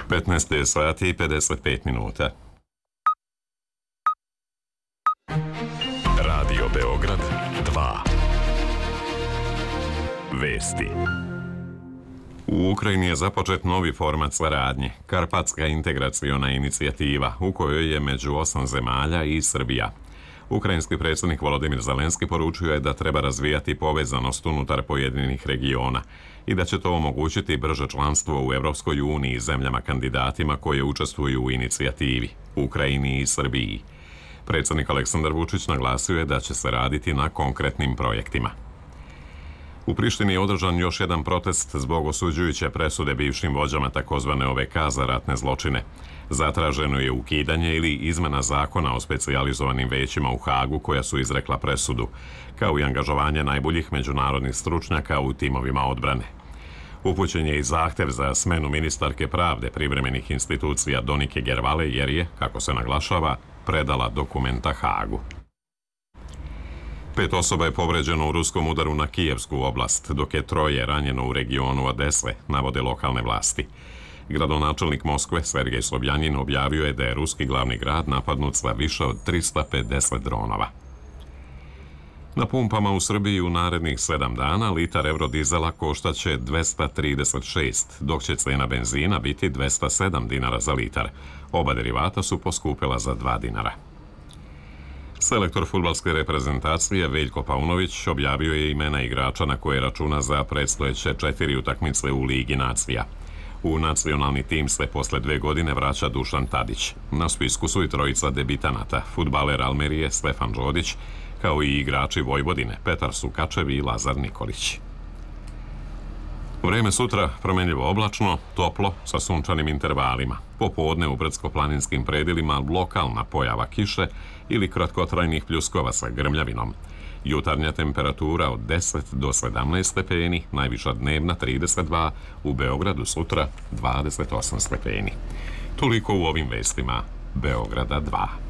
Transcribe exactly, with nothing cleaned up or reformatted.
petnaest je sati i pedeset pet minuta. Radio Beograd dva. Vesti. U Ukrajini je započet novi format saradnje, Karpatska integraciona inicijativa, u kojoj je među osam zemalja i Srbija. Ukrajinski predsjednik Volodimir Zelenski poručio je da treba razvijati povezanost unutar pojedinih regiona i da će to omogućiti brže članstvo u Europskoj uniji zemljama kandidatima koje učestvuju u inicijativi, Ukrajini i Srbiji. Predsjednik Aleksandar Vučić naglasio je da će se raditi na konkretnim projektima. U Prištini je održan još jedan protest zbog osuđujuće presude bivšim vođama takozvane O V K za ratne zločine. Zatraženo je ukidanje ili izmena zakona o specijalizovanim većima u Hagu koja su izrekla presudu, kao i angažovanje najboljih međunarodnih stručnjaka u timovima odbrane. Upućen je i zahtev za smenu ministarke pravde privremenih institucija Donike Gervale jer je, kako se naglašava, predala dokumenta Hagu. Pet osoba je povređeno u ruskom udaru na Kijevsku oblast, dok je troje ranjeno u regionu Odese, navode lokalne vlasti. Gradonačelnik Moskve, Sergej Sobjanin, objavio je da je ruski glavni grad napadnut sa više od trista pedeset dronova. Na pumpama u Srbiji u narednih sedam dana litar eurodizela koštaće dvesta trideset šest, dok će cena benzina biti dvesta sedam dinara za litar. Oba derivata su poskupila za dva dinara. Selektor fudbalske reprezentacije Veljko Paunović objavio je imena igrača na koje računa za predstojeće četiri utakmice u Ligi nacija. U nacionalni tim se posle dve godine vraća Dušan Tadić. Na spisku su i trojica debitanata, fudbaler Almerije Stefan Đodić, kao i igrači Vojvodine Petar Sukačev i Lazar Nikolić. Vreme sutra promenljivo oblačno, toplo sa sunčanim intervalima. Popodne u brdsko-planinskim predjelima lokalna pojava kiše ili kratkotrajnih pljuskova sa grmljavinom. Jutarnja temperatura od deset do sedamnaest stepeni, najviša dnevna trideset dva, u Beogradu sutra dvadeset osam stepeni. Toliko u ovim vestima Beograda dva.